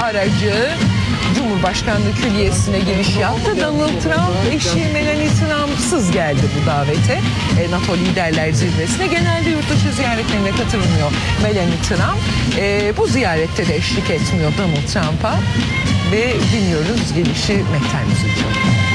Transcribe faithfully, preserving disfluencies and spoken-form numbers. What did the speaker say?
aracı Cumhurbaşkanlığı Külliyesi'ne giriş yaptı. Donald Trump eşi Melania Trump'sız geldi bu davete. E, NATO Liderler Zirvesi'ne. Genelde yurt dışı ziyaretlerine katılmıyor Melania Trump. E, bu ziyarette de eşlik etmiyor Donald Trump'a. Ve dinliyoruz gelişi Mehter Müziği.